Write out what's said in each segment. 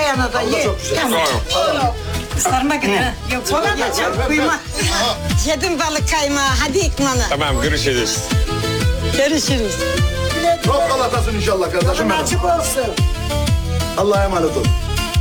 yana da ye. Tamam. Sarmak ne? Yok Sonra da çok kıyma. yedim balık kaymağı. Hadi ikmana. Tamam, görüşürüz. Görüşürüz. Çok Galatasın inşallah kardeşim benim. Açık olsun. Allah'a emanet olun.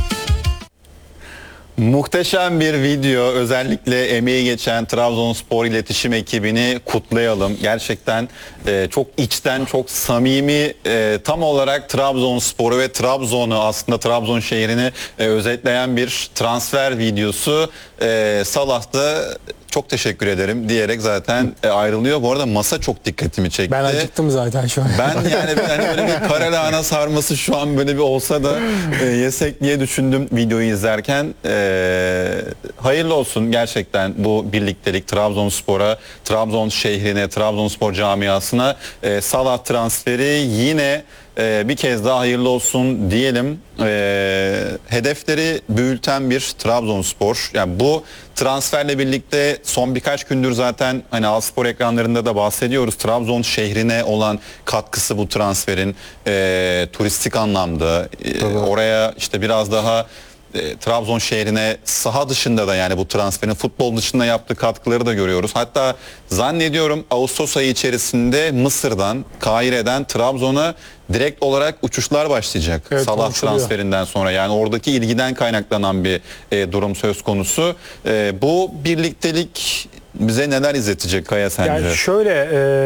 Muhteşem bir video. Özellikle emeği geçen Trabzonspor iletişim ekibini kutlayalım. Gerçekten çok içten, çok samimi, tam olarak Trabzonspor'u ve Trabzon'u, aslında Trabzon şehrini özetleyen bir transfer videosu. Salah da çok teşekkür ederim diyerek zaten ayrılıyor. Bu arada masa çok dikkatimi çekti. Ben acıktım zaten şu an. Ben yani hani böyle bir kara lahana sarması şu an böyle bir olsa da yesek diye düşündüm videoyu izlerken. Hayırlı olsun gerçekten bu birliktelik Trabzonspor'a, Trabzon şehrine, Trabzonspor camiasına. Salah transferi yine bir kez daha hayırlı olsun diyelim. Hedefleri büyüten bir Trabzonspor. Yani bu transferle birlikte son birkaç gündür zaten hani Alspor ekranlarında da bahsediyoruz. Trabzon şehrine olan katkısı bu transferin turistik anlamda. Oraya işte biraz daha Trabzon şehrine saha dışında da, yani bu transferin futbol dışında yaptığı katkıları da görüyoruz. Hatta zannediyorum Ağustos ayı içerisinde Mısır'dan, Kahire'den Trabzon'a direkt olarak uçuşlar başlayacak. Evet, Salah konuşuluyor. transferinden sonra, yani oradaki ilgiden kaynaklanan bir durum söz konusu. Bu birliktelik bize neler izletecek Kaya sence? Yani şöyle,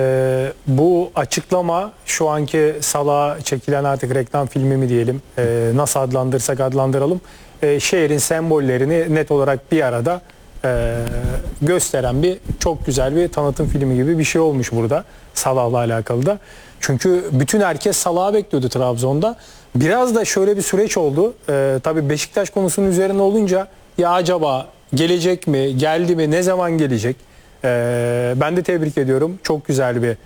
bu açıklama şu anki Salah'a çekilen artık reklam filmi mi diyelim, nasıl adlandırsak adlandıralım, şehrin sembollerini net olarak bir arada gösteren bir çok güzel bir tanıtım filmi gibi bir şey olmuş burada Salah'la alakalı da. Çünkü bütün herkes Salah'ı bekliyordu Trabzon'da. Biraz da şöyle bir süreç oldu. Tabii Beşiktaş konusunun üzerine olunca ya acaba gelecek mi, geldi mi, ne zaman gelecek? Ben de tebrik ediyorum. Çok güzel bir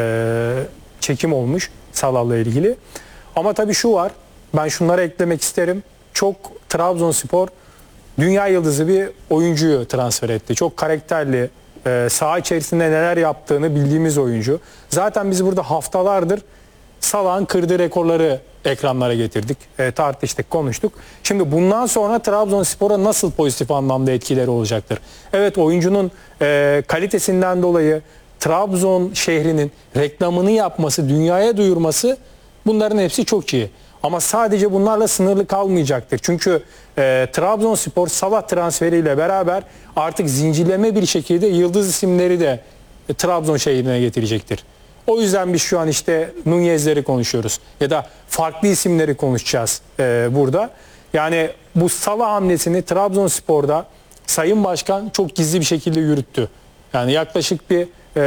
çekim olmuş Salah'la ilgili. Ama tabii şu var, ben şunları eklemek isterim. Çok Trabzonspor dünya yıldızı bir oyuncuyu transfer etti. Çok karakterli, saha içerisinde neler yaptığını bildiğimiz oyuncu. Zaten biz burada haftalardır Salah'ın kırdığı rekorları ekranlara getirdik. Tartıştık, konuştuk. Şimdi bundan sonra Trabzonspor'a nasıl pozitif anlamda etkileri olacaktır? Evet, oyuncunun kalitesinden dolayı Trabzon şehrinin reklamını yapması, dünyaya duyurması, bunların hepsi çok iyi. Ama sadece bunlarla sınırlı kalmayacaktır. Çünkü Trabzonspor Salah transferiyle beraber artık zincirleme bir şekilde yıldız isimleri de Trabzon şehrine getirecektir. O yüzden biz şu an işte Nunez'leri konuşuyoruz ya da farklı isimleri konuşacağız burada. Yani bu Salah hamlesini Trabzonspor'da Sayın Başkan çok gizli bir şekilde yürüttü. Yani yaklaşık bir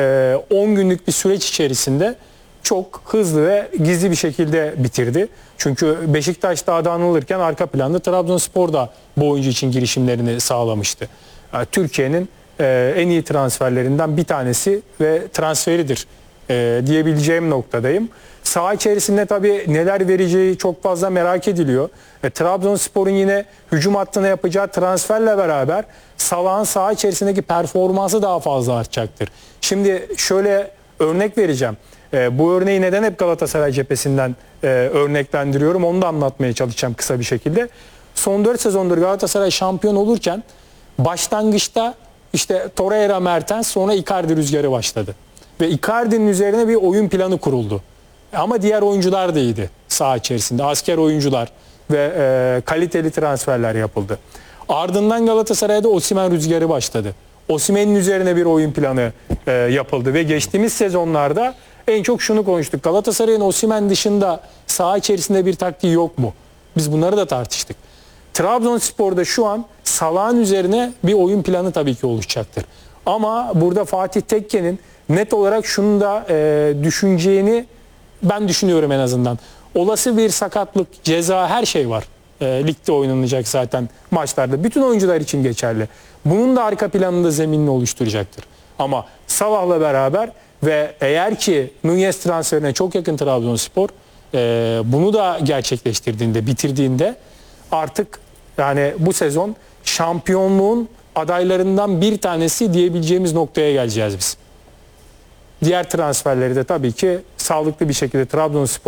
10 günlük bir süreç içerisinde çok hızlı ve gizli bir şekilde bitirdi. Çünkü Beşiktaş'ta adı anılırken arka planda Trabzonspor da bu oyuncu için girişimlerini sağlamıştı. Yani Türkiye'nin en iyi transferlerinden bir tanesi ve transferidir diyebileceğim noktadayım. Saha içerisinde tabii neler vereceği çok fazla merak ediliyor. Trabzonspor'un yine hücum hattına yapacağı transferle beraber Salah'ın saha içerisindeki performansı daha fazla artacaktır. Şimdi şöyle örnek vereceğim. Bu örneği neden hep Galatasaray cephesinden örneklendiriyorum, onu da anlatmaya çalışacağım kısa bir şekilde. Son 4 sezondur Galatasaray şampiyon olurken başlangıçta işte Torreira, Mertens, sonra Icardi rüzgarı başladı. Ve Icardi'nin üzerine bir oyun planı kuruldu. Ama diğer oyuncular da iyiydi saha içerisinde. Asker oyuncular ve kaliteli transferler yapıldı. Ardından Galatasaray'da Osimhen rüzgarı başladı. Osimhen'in üzerine bir oyun planı yapıldı. Ve geçtiğimiz sezonlarda en çok şunu konuştuk. Galatasaray'ın Osimhen dışında saha içerisinde bir taktiği yok mu? Biz bunları da tartıştık. Trabzonspor'da şu an Salah'ın üzerine bir oyun planı tabii ki oluşacaktır. Ama burada Fatih Tekke'nin net olarak şunu da düşüneceğini ben düşünüyorum en azından. Olası bir sakatlık, ceza, her şey var. Ligde oynanacak zaten maçlarda. Bütün oyuncular için geçerli. Bunun da arka planında zeminini oluşturacaktır. Ama Salah'la beraber ve eğer ki Nunez transferine çok yakın Trabzonspor bunu da gerçekleştirdiğinde, bitirdiğinde artık yani bu sezon şampiyonluğun adaylarından bir tanesi diyebileceğimiz noktaya geleceğiz biz. Diğer transferleri de tabii ki sağlıklı bir şekilde Trabzonspor